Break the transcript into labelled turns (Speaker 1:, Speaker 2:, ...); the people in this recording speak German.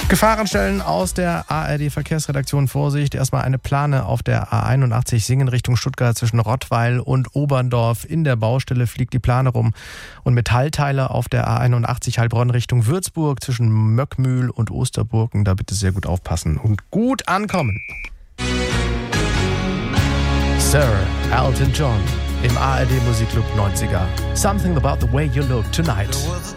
Speaker 1: Gefahrenstellen aus der ARD-Verkehrsredaktion. Vorsicht, erstmal eine Plane auf der A81 Singen Richtung Stuttgart zwischen Rottweil und Oberndorf. In der Baustelle fliegt die Plane rum. Und Metallteile auf der A81 Heilbronn Richtung Würzburg zwischen Möckmühl und Osterburgen. Da bitte sehr gut aufpassen und gut ankommen. Sir Elton John im ARD Musikclub 90er. Something about the way you look tonight.